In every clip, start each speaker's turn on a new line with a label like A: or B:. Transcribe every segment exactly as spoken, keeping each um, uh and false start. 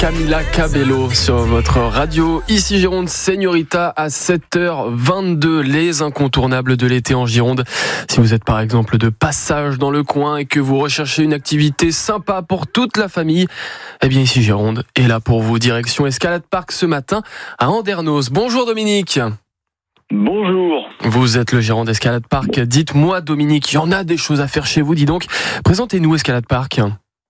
A: Camila Cabello sur votre radio. Ici Gironde, Señorita à sept heures vingt-deux, les incontournables de l'été en Gironde. Si vous êtes par exemple de passage dans le coin et que vous recherchez une activité sympa pour toute la famille, eh bien ici Gironde est là pour vous. Direction Escalade Park ce matin à Andernos. Bonjour Dominique.
B: Bonjour.
A: Vous êtes le gérant d'Escalade Park. Dites-moi Dominique, il y en a des choses à faire chez vous, dis donc. Présentez-nous Escalade Park.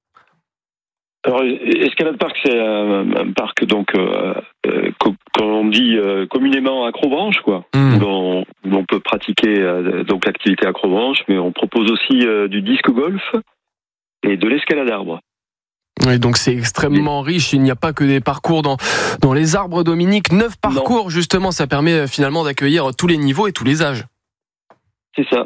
B: Alors, Escalade Park, c'est un, un parc donc euh, euh, qu'on dit euh, communément acrobranche, quoi. Mmh. Où l'on, où l'on peut pratiquer euh, donc l'activité acrobranche, mais on propose aussi euh, du disque golf et de l'escalade arbre.
A: Oui, donc c'est extrêmement riche. Il n'y a pas que des parcours dans dans les arbres, Dominique. Neuf parcours, non. Justement, ça permet finalement d'accueillir tous les niveaux et tous les âges.
B: C'est ça.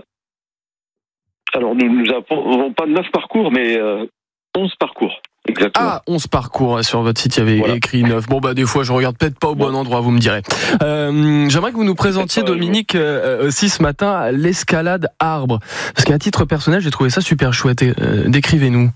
B: Alors, nous n'avons pas neuf parcours, mais euh, onze parcours. Exactement.
A: Ah, onze parcours sur votre site, il y avait voilà. écrit neuf. Bon, bah, des fois, je regarde peut-être pas au bon endroit, vous me direz. Euh, j'aimerais que vous nous présentiez, Dominique, euh, aussi ce matin, l'escalade arbre. Parce qu'à titre personnel, j'ai trouvé ça super chouette. Euh, décrivez-nous.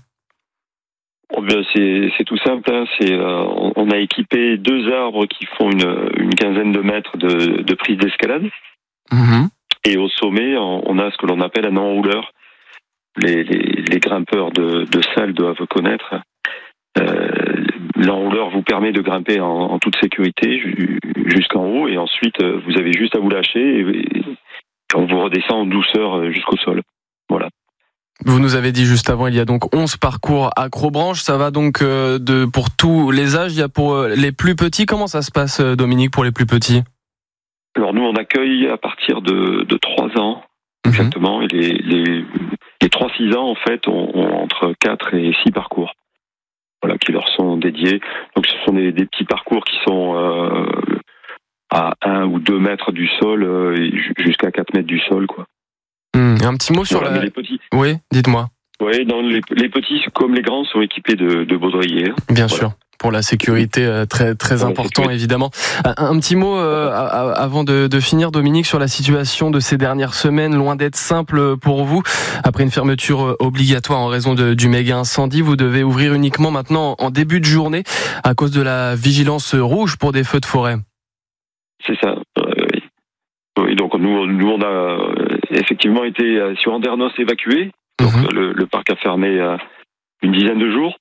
B: Oh bien, c'est, c'est tout simple. Hein. C'est, euh, on a équipé deux arbres qui font une, une quinzaine de mètres de, de prise d'escalade. Mmh. Et au sommet, on a ce que l'on appelle un enrouleur. Les, les, les grimpeurs de, de salle doivent connaître. Euh, l'enrouleur vous permet de grimper en, en toute sécurité jusqu'en haut, et ensuite vous avez juste à vous lâcher et, et on vous redescend en douceur jusqu'au sol. Voilà.
A: Vous nous avez dit juste avant, il y a donc onze parcours acrobranche. Ça va donc euh, de pour tous les âges. Il y a pour euh, les plus petits. Comment ça se passe, Dominique, pour les plus petits?
B: Alors nous, on accueille à partir de, de trois ans, mmh. exactement. Et les, les, les trois six ans, en fait, ont, ont entre quatre et six parcours. Voilà, qui leur sont dédiés. Donc ce sont des, des petits parcours qui sont euh, à un ou deux mètres du sol, euh, jusqu'à quatre mètres du sol, quoi.
A: Mmh, un petit mot sur voilà, la...
B: les petits.
A: Oui, dites-moi.
B: Oui, dans les, les petits comme les grands sont équipés de, de baudriers.
A: Bien voilà. sûr. Pour la sécurité, euh, très très pour important évidemment. Un, un petit mot euh, avant de, de finir, Dominique, sur la situation de ces dernières semaines, loin d'être simple pour vous. Après une fermeture obligatoire en raison de, du méga incendie, vous devez ouvrir uniquement maintenant en début de journée à cause de la vigilance rouge pour des feux de forêt.
B: C'est ça. Euh, oui. oui. Donc nous, nous on a effectivement été sur Andernos évacué. Donc mmh. le, le parc a fermé une dizaine de jours.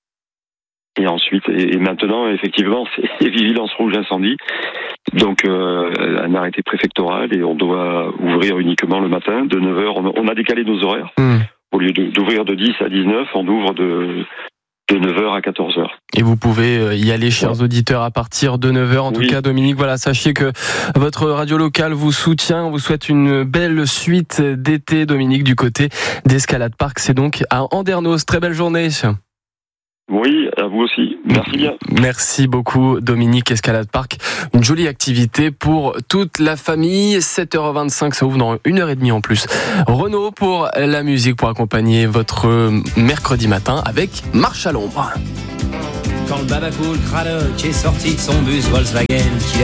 B: Et ensuite, et maintenant, effectivement, c'est vigilance rouge incendie. Donc, euh, un arrêté préfectoral et on doit ouvrir uniquement le matin de neuf heures. On a décalé nos horaires. Mmh. Au lieu de, d'ouvrir de dix à dix-neuf, on ouvre de, de neuf heures à quatorze heures.
A: Et vous pouvez y aller, chers ouais. auditeurs, à partir de neuf heures. En oui. tout cas, Dominique, voilà, sachez que votre radio locale vous soutient. On vous souhaite une belle suite d'été, Dominique, du côté d'Escalade Park. C'est donc à Andernos. Très belle journée.
B: Oui, à vous aussi. Merci bien.
A: Merci beaucoup, Dominique. Escalade Park, une jolie activité pour toute la famille. sept heures vingt-cinq, ça ouvre dans une heure et demie en plus. Renaud pour la musique, pour accompagner votre mercredi matin avec Marche à l'ombre.
C: Quand le Babacool Cradock est sorti de son bus Volkswagen,